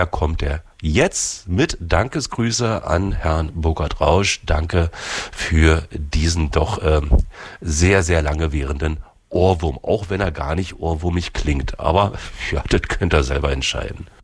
kommt er jetzt mit Dankesgrüße an Herrn Burkhard-Rausch. Danke für diesen doch sehr, sehr lange währenden Ohrwurm, auch wenn er gar nicht ohrwurmig klingt. Aber ja, das könnt ihr selber entscheiden.